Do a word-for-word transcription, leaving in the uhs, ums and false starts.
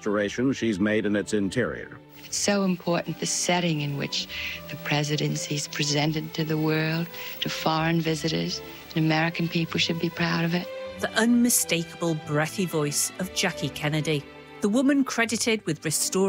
restoration she's made in its interior. It's so important, the setting in which the presidency's presented to the world, to foreign visitors, and American people should be proud of it. The unmistakable, breathy voice of Jackie Kennedy, the woman credited with restoring